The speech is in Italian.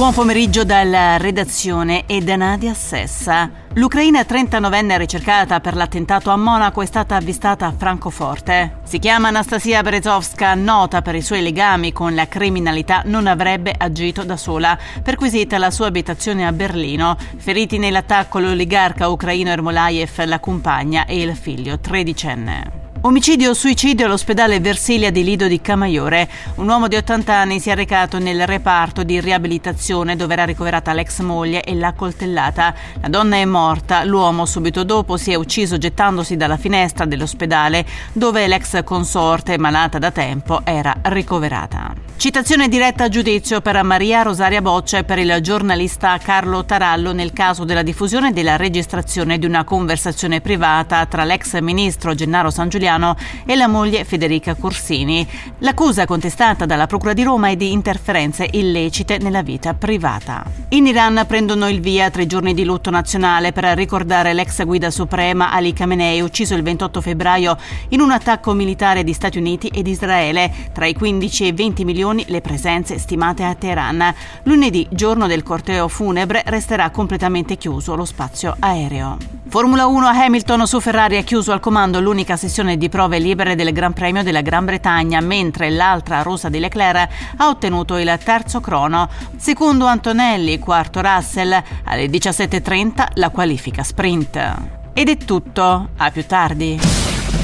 Buon pomeriggio dalla redazione e da Nadia Sessa. L'Ucraina 39enne ricercata per l'attentato a Monaco è stata avvistata a Francoforte. Si chiama Anastasia Berezovska, nota per i suoi legami con la criminalità, non avrebbe agito da sola. Perquisita la sua abitazione a Berlino. Feriti nell'attacco l'oligarca ucraino Ermolayev, la compagna e il figlio tredicenne. Omicidio-suicidio all'ospedale Versilia di Lido di Camaiore. Un uomo di 80 anni si è recato nel reparto di riabilitazione dove era ricoverata l'ex moglie e l'ha coltellata. La donna è morta, l'uomo subito dopo si è ucciso gettandosi dalla finestra dell'ospedale dove l'ex consorte, malata da tempo, era ricoverata. Citazione diretta a giudizio per Maria Rosaria Boccia e per il giornalista Carlo Tarallo nel caso della diffusione della registrazione di una conversazione privata tra l'ex ministro Gennaro San Giuliano e la moglie Federica Corsini. L'accusa contestata dalla Procura di Roma è di interferenze illecite nella vita privata. In Iran prendono il via 3 giorni di lutto nazionale per ricordare l'ex guida suprema Ali Khamenei, ucciso il 28 febbraio in un attacco militare di Stati Uniti ed Israele. Tra i 15 e i 20 milioni le presenze stimate a Teheran. Lunedì, giorno del corteo funebre, resterà completamente chiuso lo spazio aereo. Formula 1, Hamilton su Ferrari ha chiuso al comando l'unica sessione di prove libere del Gran Premio della Gran Bretagna, mentre l'altra rossa di Leclerc ha ottenuto il terzo crono. Secondo Antonelli, quarto Russell, alle 17:30 la qualifica sprint. Ed è tutto, a più tardi.